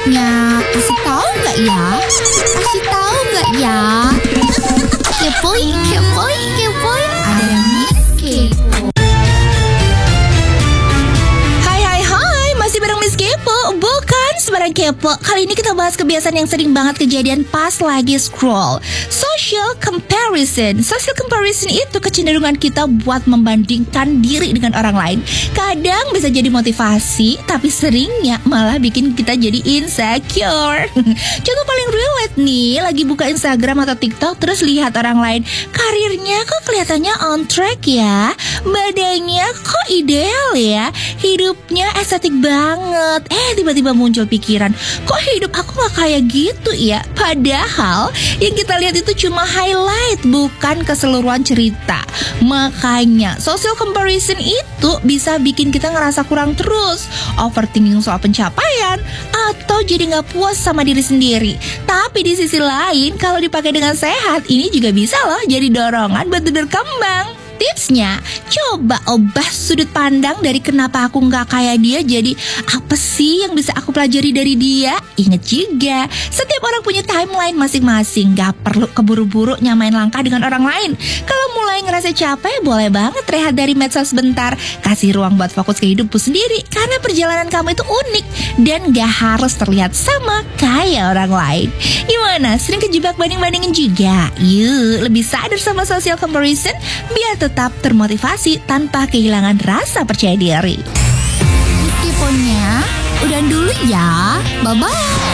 jawabnya? Kasih tahu nggak ya? Kasih tahu nggak ya? Kepoin, kepoin, kepoin. Ada Miss Kepo. Hai, masih bareng Miss Kepo. Bukan sembarang kepo. Kali ini kita bahas kebiasaan yang sering banget kejadian pas lagi scroll. Social comparison. Social comparison itu kecenderungan kita buat membandingkan diri dengan orang lain. Kadang bisa jadi motivasi, tapi seringnya malah bikin kita jadi insecure. Contoh paling relate nih, lagi buka Instagram atau TikTok terus lihat orang lain, karirnya kok kelihatannya on track ya, badannya kok ideal ya, hidupnya estetik banget. Tiba-tiba muncul pikiran, kok hidup aku gak kayak gitu ya? Padahal yang kita lihat itu cuma highlight, bukan keseluruhan cerita. Makanya social comparison itu bisa bikin kita ngerasa kurang terus, overthinking soal pencapaian, atau jadi gak puas sama diri sendiri. Tapi di sisi lain, kalau dipakai dengan sehat, ini juga bisa loh jadi dorongan buat berkembang. Tipsnya, coba ubah sudut pandang dari kenapa aku gak kayak dia jadi apa sih yang bisa aku pelajari dari dia. Ingat juga, setiap orang punya timeline masing-masing, gak perlu keburu-buru nyamain langkah dengan orang lain. Kalau mulai ngerasa capek, boleh banget rehat dari medsos sebentar. Kasih ruang buat fokus ke hidupmu sendiri, karena perjalanan kamu itu unik dan gak harus terlihat sama kayak orang lain. Gimana? Sering kejebak banding-bandingin juga? Yuk, lebih sadar sama social comparison biar tetap termotivasi tanpa kehilangan rasa percaya diri. Keponya udah dulu ya. Bye-bye.